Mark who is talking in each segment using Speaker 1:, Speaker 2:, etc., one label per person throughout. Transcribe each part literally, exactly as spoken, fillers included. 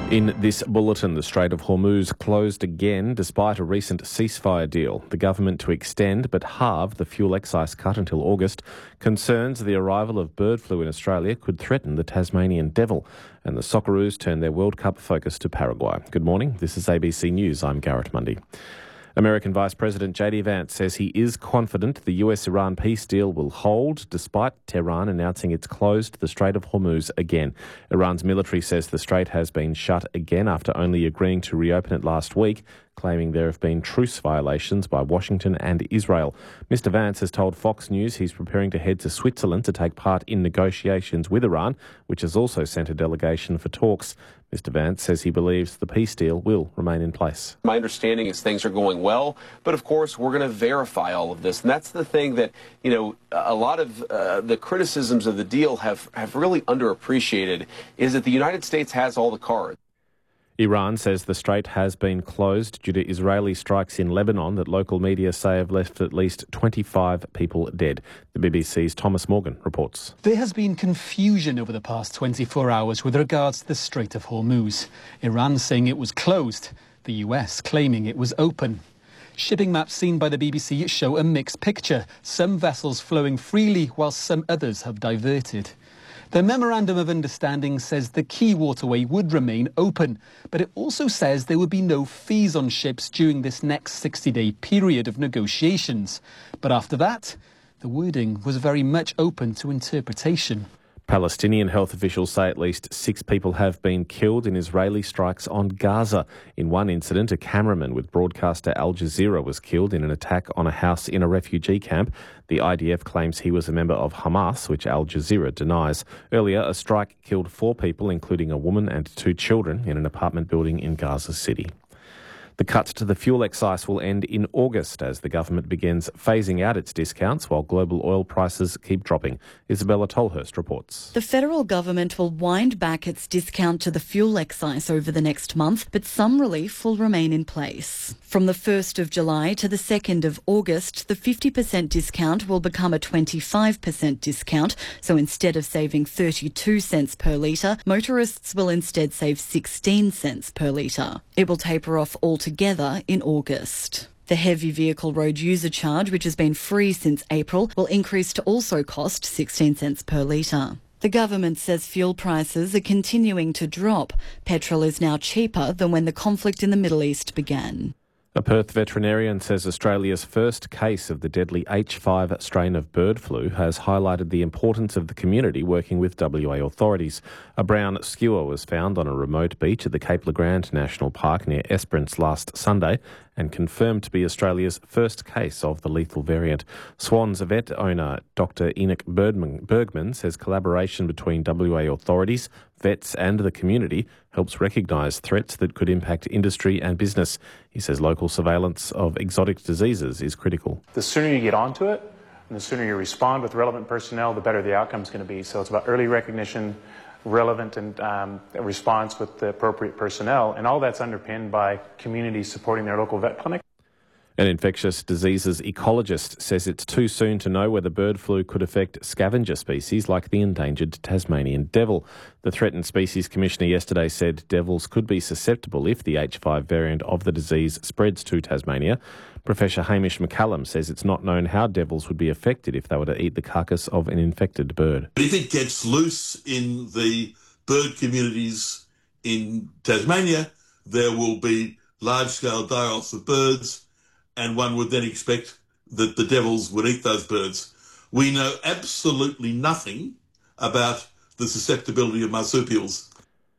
Speaker 1: In this bulletin, the Strait of Hormuz closed again despite a recent ceasefire deal. The government to extend but halve the fuel excise cut until August. Concerns the arrival of bird flu in Australia could threaten the Tasmanian devil. And the Socceroos turn their World Cup focus to Paraguay. Good morning, this is A B C News. I'm Garrett Mundy. American Vice President J D Vance says he is confident the U S Iran peace deal will hold, despite Tehran announcing it's closed the Strait of Hormuz again. Iran's military says the strait has been shut again after only agreeing to reopen it last week, claiming there have been truce violations by Washington and Israel. Mister Vance has told Fox News he's preparing to head to Switzerland to take part in negotiations with Iran, which has also sent a delegation for talks. Mister Vance says he believes the peace deal will remain in place.
Speaker 2: My understanding is things are going well, but of course we're going to verify all of this. And that's the thing that, you know, a lot of uh, the criticisms of the deal have, have really underappreciated is that the United States has all the cards.
Speaker 1: Iran says the strait has been closed due to Israeli strikes in Lebanon that local media say have left at least twenty-five people dead. The B B C's Thomas Morgan reports.
Speaker 3: There has been confusion over the past twenty-four hours with regards to the Strait of Hormuz. Iran saying it was closed, the U S claiming it was open. Shipping maps seen by the B B C show a mixed picture, some vessels flowing freely while some others have diverted. The Memorandum of Understanding says the key waterway would remain open, but it also says there would be no fees on ships during this next sixty-day period of negotiations. But after that, the wording was very much open to interpretation.
Speaker 1: Palestinian health officials say at least six people have been killed in Israeli strikes on Gaza. In one incident, a cameraman with broadcaster Al Jazeera was killed in an attack on a house in a refugee camp. The I D F claims he was a member of Hamas, which Al Jazeera denies. Earlier, a strike killed four people, including a woman and two children, in an apartment building in Gaza City. The cut to the fuel excise will end in August as the government begins phasing out its discounts while global oil prices keep dropping. Isabella Tolhurst reports.
Speaker 4: The federal government will wind back its discount to the fuel excise over the next month, but some relief will remain in place. From the first of July to the second of August, the fifty percent discount will become a twenty-five percent discount. So instead of saving thirty-two cents per litre, motorists will instead save sixteen cents per litre. It will taper off altogether together in August. The heavy vehicle road user charge, which has been free since April, will increase to also cost sixteen cents per litre. The government says fuel prices are continuing to drop. Petrol is now cheaper than when the conflict in the Middle East began.
Speaker 1: A Perth veterinarian says Australia's first case of the deadly H five strain of bird flu has highlighted the importance of the community working with W A authorities. A brown skewer was found on a remote beach at the Cape Le Grand National Park near Esperance last Sunday and confirmed to be Australia's first case of the lethal variant. Swans vet owner Doctor Enoch Bergman, Bergman says collaboration between W A authorities, vets and the community helps recognise threats that could impact industry and business. He says local surveillance of exotic diseases is critical.
Speaker 5: The sooner you get onto it and the sooner you respond with relevant personnel, the better the outcome is going to be. So it's about early recognition, relevant and um, response with the appropriate personnel, and all that's underpinned by communities supporting their local vet clinic.
Speaker 1: An infectious diseases ecologist says it's too soon to know whether bird flu could affect scavenger species like the endangered Tasmanian devil. The Threatened Species Commissioner yesterday said devils could be susceptible if the H five variant of the disease spreads to Tasmania. Professor Hamish McCallum says it's not known how devils would be affected if they were to eat the carcass of an infected bird.
Speaker 6: If it gets loose in the bird communities in Tasmania, there will be large-scale die-offs of birds, and one would then expect that the devils would eat those birds. We know absolutely nothing about the susceptibility of marsupials.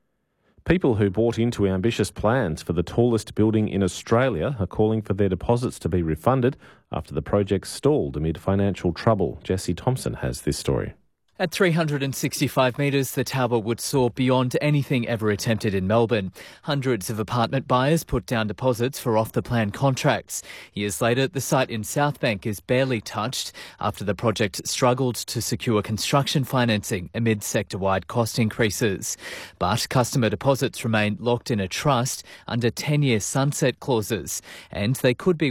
Speaker 1: People who bought into ambitious plans for the tallest building in Australia are calling for their deposits to be refunded after the project stalled amid financial trouble. Jesse Thompson has this story.
Speaker 7: At three hundred sixty-five metres, the tower would soar beyond anything ever attempted in Melbourne. Hundreds of apartment buyers put down deposits for off-the-plan contracts. Years later, the site in Southbank is barely touched after the project struggled to secure construction financing amid sector-wide cost increases. But customer deposits remain locked in a trust under ten-year sunset clauses, and they could be